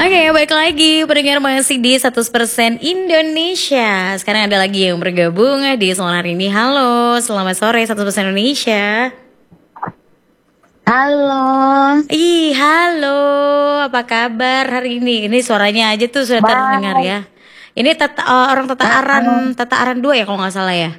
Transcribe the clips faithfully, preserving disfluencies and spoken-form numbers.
Oke, baik lagi pendengar masih di seratus persen Indonesia. Sekarang ada lagi yang bergabung di soal hari ini. Halo, selamat sore seratus persen Indonesia. Halo. Ih, halo. Apa kabar hari ini? Ini suaranya aja tuh sudah Bye. terdengar ya. Ini tata, uh, orang Tata Aran, Tata Aran dua ya kalau nggak salah ya.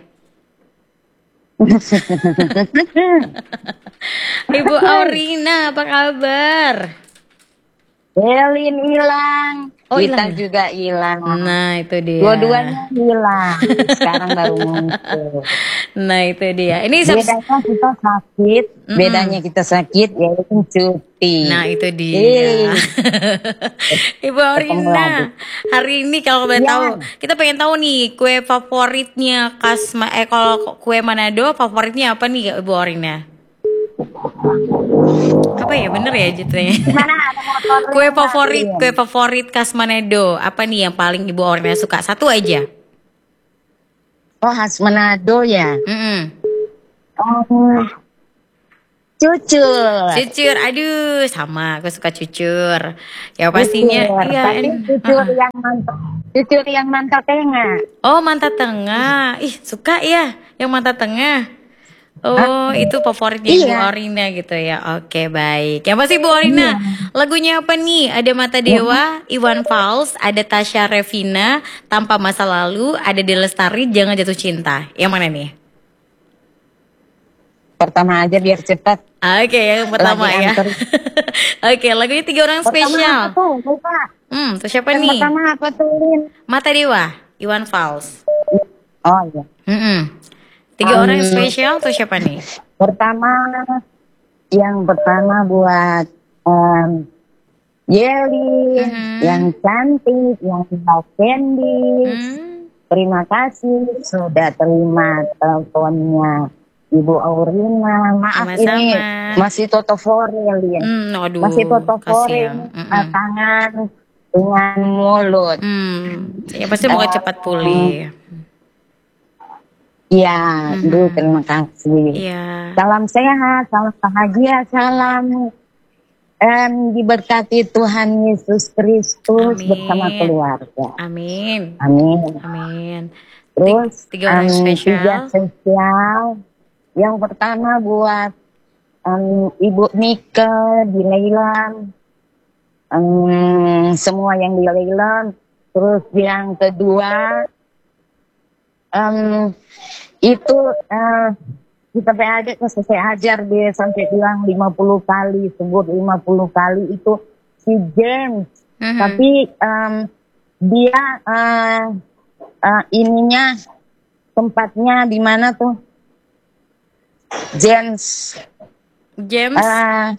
Ibu Aurina, apa kabar? Elin hilang, Oh, kita hilang. juga hilang. Nah, itu dia. Dua-duanya hilang. Sekarang baru muncul. Nah, itu dia. Ini bedanya kita sakit, Mm-mm. bedanya kita sakit yaitu cuti. Nah, itu dia. Ibu Aurina, hari ini kalau boleh ya. tahu, kita pengen tahu nih kue favoritnya khas eh kalau kue Manado favoritnya apa nih Ibu Aurina? Apa ya, bener ya jatuhnya? Kue favorit, kue favorit khas Manado apa nih yang paling Ibu Aurina suka? Satu aja. Oh, khas Manado ya. Mm-mm. Oh, cucur. Cucur, aduh sama, aku suka cucur. Ya pastinya, cucur. iya. Tapi cucur uh-uh. yang mantap, cucur yang mantap tengah. Oh, mantap tengah, ih suka ya, yang mantap tengah. Oh, itu favoritnya iya. Ibu Aurina gitu ya. Oke, baik. Yang pasti Ibu Aurina, iya. Lagunya apa nih? Ada Mata Dewa, Iwan Fals, ada Tasya Revina, Tanpa Masa Lalu, ada Delestari, Jangan Jatuh Cinta. Yang mana nih? Pertama aja biar cepat. Oke, yang pertama lagi ya. Oke, lagunya Tiga Orang pertama Spesial. Apa tuh? Lupa. Hmm, tuh siapa yang nih? Pertama apa tuh, Lin? Mata Dewa, Iwan Fals. Oh iya. Mm-mm. Tiga um, orang spesial tuh siapa nih? Pertama, yang pertama buat um, Yeli, mm-hmm. yang cantik, yang candies. Mm. Terima kasih sudah terima teleponnya Ibu Aurina. Maaf sama-sama. Ini masih totofore, Lin. Mm, aduh, masih totofore uh, tangan dengan mulut. Mm. Ya pasti mau uh, cepat pulih. Iya, mm-hmm. Duh, terima kasih. Yeah. Salam sehat, salam bahagia, salam um, diberkati Tuhan Yesus Kristus bersama keluarga. Amin. Amin. Amin. Terus tiga orang um, spesial. Tiga spesial. Yang pertama buat um, Ibu Nike di Leilan, um, semua yang di Leilan. Terus yang kedua. Um, itu uh, kita P A D saya ajar dia sampai bilang lima puluh kali, sebut lima puluh kali itu si James. Mm-hmm. Tapi um, dia uh, uh, ininya tempatnya di mana tuh? James. James. Uh,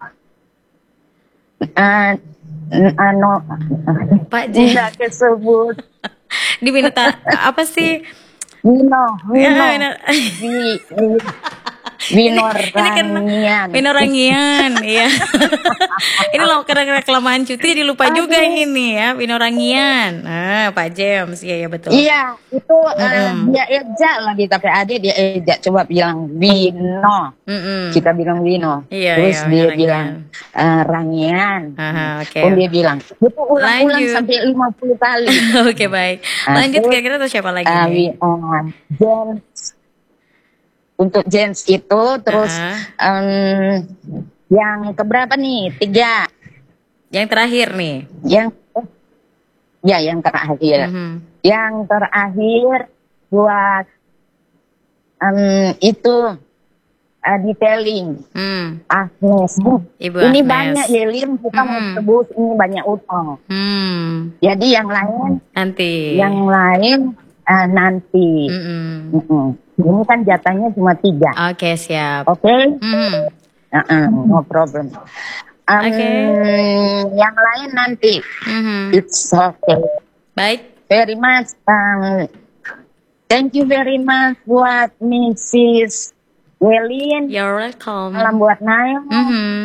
uh, uh, no, Pak James. Tidak kesebut. Di Minata apa sih? Wino, Wino, Wi, Wi, Winorangian. Winorangian, iya. Ini loh karena kelamaan cuti jadi lupa Aduh. juga ini ya, Winorangian. Nah, Pak James, iya ya betul. Iya, itu mm-hmm. uh, dia ejak lagi tapi Ade dia ejak coba bilang Wino. Mm-hmm. Kita bilang Wino. Iya, Terus iya, dia Rangian. bilang uh, Rangian. Aha, okay. Pun dia bilang, itu ulang-ulang sampai lima puluh kali. Oke, okay, baik. Lanjut kira-kira tuh siapa lagi uh, nih? Uh, James. Untuk James itu terus uh-huh. um, yang keberapa nih? Tiga. Yang terakhir nih. Yang ya yang terakhir. Uh-huh. Yang terakhir buat um, itu uh, detailing. Hmm. Agnes. Ibu ini Agnes. Banyak ya Lim, kita hmm. mau sebut ini banyak utang. Hmm. Jadi yang lain nanti. Yang lain uh, nanti. Mm-mm. Mm-mm. Ini kan jatahnya cuma tiga. Oke, okay, siap. Oke. Okay? Mm. Uh-uh, no problem. Um, Oke. Okay. Yang lain nanti. Mm-hmm. It's okay. Baik. Very much. Um, thank you very much buat Missus Welin. You're welcome. Salam buat Nail. Mm-hmm.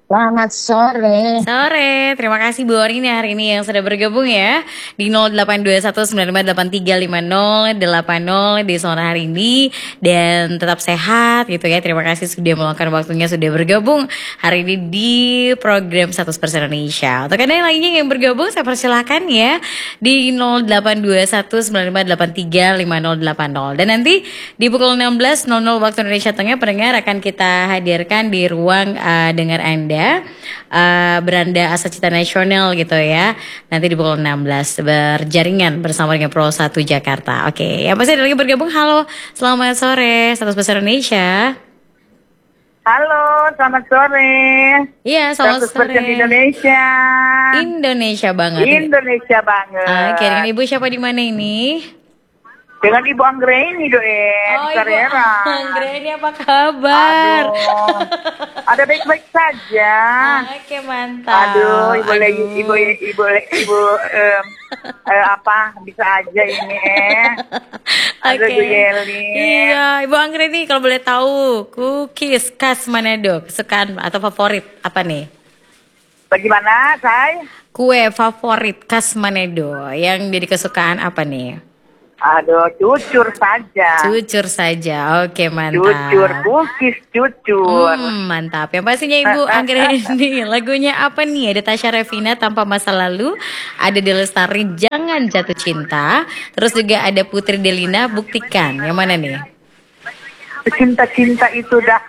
Selamat sore. Sore, terima kasih Bu Orina hari ini yang sudah bergabung ya di nol delapan dua satu sembilan lima delapan tiga lima nol delapan nol di sore hari ini. Dan tetap sehat gitu ya. Terima kasih sudah meluangkan waktunya, sudah bergabung hari ini di program seratus persen Indonesia. Untuk Anda yang lainnya yang bergabung, saya persilahkan ya di nol delapan dua satu sembilan lima delapan tiga lima nol delapan nol. Dan nanti di pukul enam belas nol nol waktu Indonesia Tengah, pendengar akan kita hadirkan di ruang uh, dengar Anda uh, Beranda Asa Cita Nasional gitu ya. Nanti di pukul enam belas berjaringan bersama dengan Pro satu Jakarta. Oke, yang pasti ada lagi bergabung. Halo, selamat sore seratus persen Indonesia. Halo, selamat sore. Iya, selamat sore. Indonesia. Indonesia banget. Indonesia banget. Oke, dengan Ibu siapa di mana ini? Dengan Ibu Anggreni doe. Oh, Ibu Anggreni, apa kabar? Aduh, ada baik-baik saja. Oke, mantap. Aduh, ibu Aduh. lagi, ibu, ibu, ibu, um, uh, apa bisa aja ini eh. Ada Oke. Bu Yeli. Iya, Ibu Anggreni kalau boleh tahu, cookies khas Manado, kesukaan atau favorit apa nih? Bagaimana, Say? Kue favorit khas Manado yang jadi kesukaan apa nih? Aduh, cucur saja. Cucur saja, oke mantap. Cucur, cookies cucur. Hmm, mantap. Yang pastinya Ibu Anggreni, lagunya apa nih? Ada Tasya Revina Tanpa Masa Lalu, ada Delestari Jangan Jatuh Cinta, terus juga ada Putri Delina Buktikan. Yang mana nih? Cinta-cinta itu dah.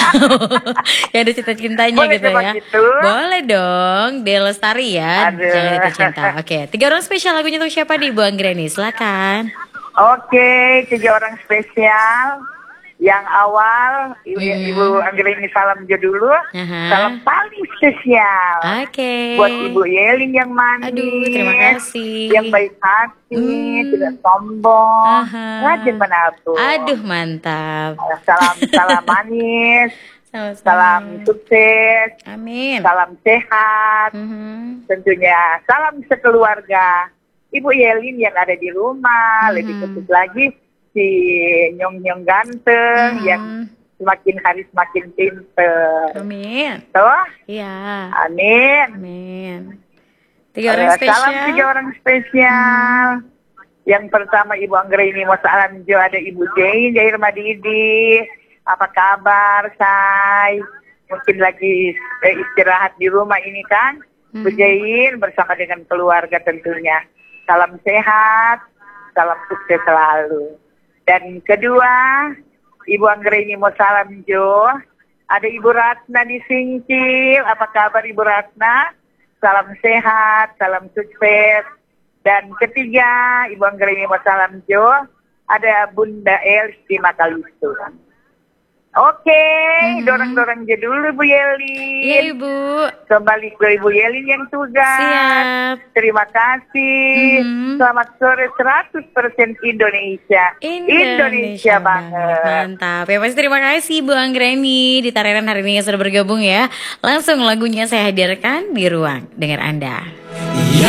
Ya ada cinta-cintanya Boleh gitu coba ya. gitu? Boleh dong, Delestari ya. Aduh. Jangan Jatuh Cinta. Oke, tiga orang spesial lagunya tuh siapa nih Ibu Anggreni? Silakan. Oke, tiga orang spesial. Yang awal, Ibu, Hmm. Ibu Anggreni salam aja dulu. Aha. Salam paling spesial. Oke. Buat Ibu Yelin yang manis. Aduh, terima kasih. Yang baik hati, Hmm. tidak sombong. Aha. Rajin menabung. Aduh, mantap. Salam, salam manis. Sama-sama. Salam sukses. Amin. Salam sehat. Mhm. Tentunya salam sekeluarga. Ibu Yelin yang ada di rumah, Mhm. lebih khusus lagi si Nyong-Nyong ganteng Mhm. yang semakin hari semakin pinter. Amin. Tuh, Iya. amin. Amin. Tiga orang Eh, spesial. Salam tiga orang spesial. Yang pertama Ibu Anggreni mau salam jo, ada Ibu Jane dari Madidi. Apa kabar, Say? Mungkin lagi eh, istirahat di rumah ini kan? Mhm. Bu Jane bersama dengan keluarga tentunya. Salam sehat, salam sukses selalu. Dan kedua, Ibu Anggreni mau salam jo. Ada Ibu Ratna di Singkil. Apa kabar Ibu Ratna? Salam sehat, salam sukses. Dan ketiga, Ibu Anggreni mau salam jo. Ada Bunda Els di Makalisu. Oke, Mhm. dorong-dorong aja dulu Bu Yelin. Iya, Ibu. Kembali ke Ibu Yelin yang tugas. Siap. Terima kasih. Mhm. Selamat sore seratus persen Indonesia. Indonesia banget. Mantap. Ya pasti terima kasih Bu Anggreni di Tarenan hari ini yang sudah bergabung ya. Langsung lagunya saya hadirkan di ruang dengar Anda. Yang